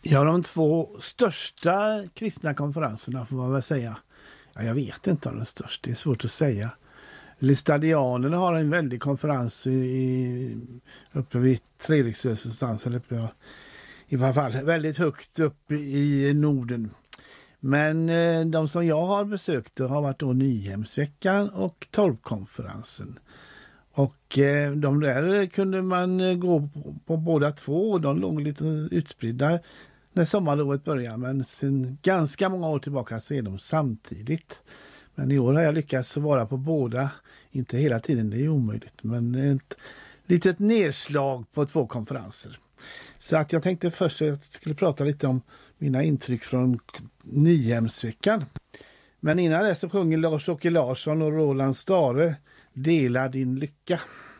Ja, de två största kristna konferenserna får man väl säga. Ja, jag vet inte om den största, det är svårt att säga. Listadianerna har en väldig konferens uppe vid Treriksrös någonstans, eller uppe, i alla fall väldigt högt upp i Norden. Men de som jag har besökt har varit då Nyhemsveckan och Torpkonferensen. Och de där kunde man gå på båda två, och de låg lite utspridda när sommarlovet började. Men sen ganska många år tillbaka så är de samtidigt. Men i år har jag lyckats vara på båda, inte hela tiden, det är omöjligt. Men ett litet nedslag på 2 konferenser. Så att jag tänkte först att jag skulle prata lite om mina intryck från Nyhemsveckan. Men innan det så sjunger Lars-Åke Larsson och Roland Stare Dela din lycka.